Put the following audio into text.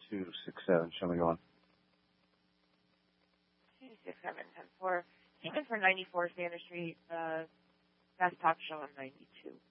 9267. Show me going. 267, 10-4. Even for 94 Standard Street, fast talk show on 92.